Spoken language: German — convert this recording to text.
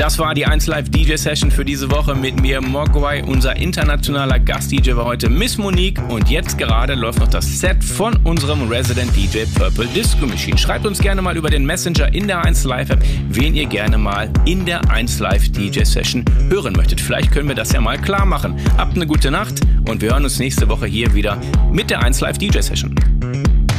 Das war die 1Live DJ Session für diese Woche mit mir, Mogwai. Unser internationaler Gast-DJ war heute Miss Monique und jetzt gerade läuft noch das Set von unserem Resident DJ Purple Disco Machine. Schreibt uns gerne mal über den Messenger in der 1Live App, wen ihr gerne mal in der 1Live DJ Session hören möchtet. Vielleicht können wir das ja mal klar machen. Habt eine gute Nacht und wir hören uns nächste Woche hier wieder mit der 1Live DJ Session.